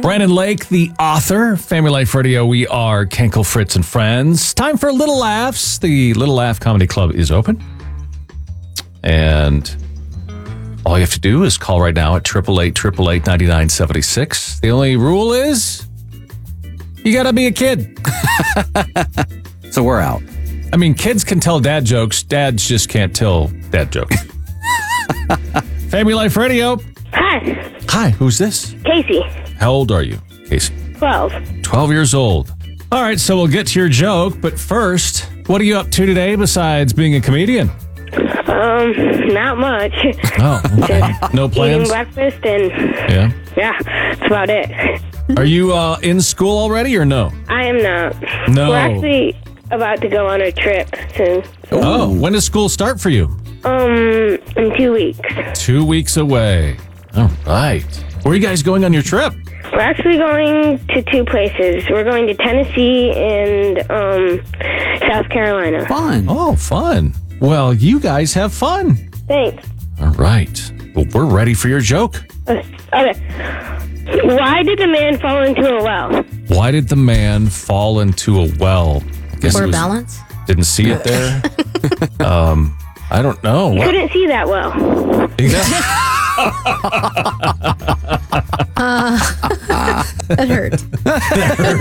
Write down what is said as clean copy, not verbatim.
Brandon Lake, the author, Family Life Radio. We are Kenkel, Fritz, and Friends. Time for Little Laughs. The Little Laugh Comedy Club is open. And all you have to do is call right now at 888-888-9976. The only rule is you got to be a kid. So we're out. I mean, kids can tell dad jokes. Dads just can't tell dad jokes. Family Life Radio. Hi, Hi, who's this? Casey. How old are you, Casey? 12. 12 years old. All right, so we'll get to your joke, but first, what are you up to today besides being a comedian? Not much. Oh, okay. No Eating plans? breakfast and Yeah. that's about it. Are you in school already or no? I am not. No. We're actually about to go on a trip soon. Oh, when does school start for you? In 2 weeks. 2 weeks away. All right. Where are you guys going on your trip? We're actually going to 2 places. We're going to Tennessee and South Carolina. Fun. Oh, fun. Well, you guys have fun. Thanks. All right. Well, we're ready for your joke. Okay. Why did the man fall into a well? Why did the man fall into a well? I guess For it was- balance? Didn't see it there. I don't know. What? Couldn't see that well. That hurt.